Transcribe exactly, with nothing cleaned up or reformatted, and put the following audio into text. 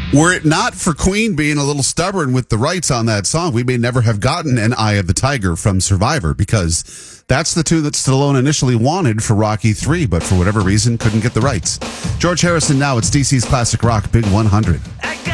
Were it not for Queen being a little stubborn with the rights on that song, we may never have gotten an Eye of the Tiger from Survivor, because that's the tune that Stallone initially wanted for Rocky three, but for whatever reason couldn't get the rights. George Harrison now. It's D C's Classic Rock Big one hundred.